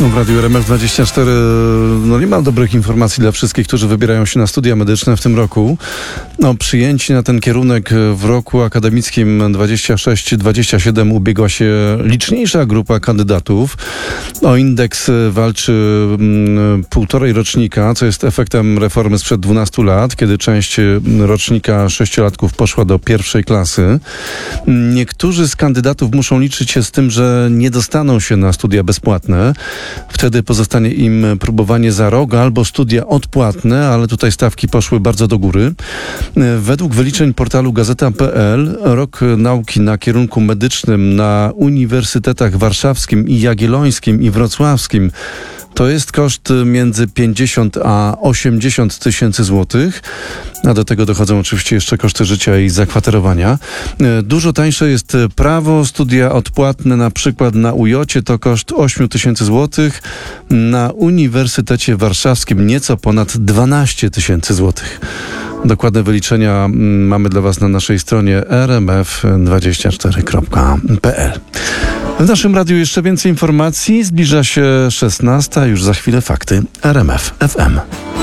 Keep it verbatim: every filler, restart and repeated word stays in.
No, w Radiu R M F dwadzieścia cztery no nie ma dobrych informacji dla wszystkich, którzy wybierają się na studia medyczne w tym roku. No, przyjęci na ten kierunek w roku akademickim dwadzieścia sześć dwadzieścia siedem ubiegła się liczniejsza grupa kandydatów. O indeks walczy mm, półtorej rocznika, co jest efektem reformy sprzed dwunastu lat, kiedy część rocznika sześciolatków poszła do pierwszej klasy. Niektórzy z kandydatów muszą liczyć się z tym, że nie dostaną się na studia bezpłatne. Wtedy pozostanie im próbowanie za rok albo studia odpłatne, ale tutaj stawki poszły bardzo do góry. Według wyliczeń portalu gazeta kropka pe el rok nauki na kierunku medycznym na Uniwersytetach Warszawskim i Jagiellońskim i Wrocławskim to jest koszt między pięćdziesiąt a osiemdziesiąt tysięcy złotych, a do tego dochodzą oczywiście jeszcze koszty życia i zakwaterowania. Dużo tańsze jest prawo, studia odpłatne na przykład na U J to koszt osiem tysięcy złotych, na Uniwersytecie Warszawskim nieco ponad dwanaście tysięcy złotych. Dokładne wyliczenia mamy dla Was na naszej stronie r m f dwadzieścia cztery kropka pe el. W naszym radiu jeszcze więcej informacji. Zbliża się szesnasta, już za chwilę fakty R M F F M.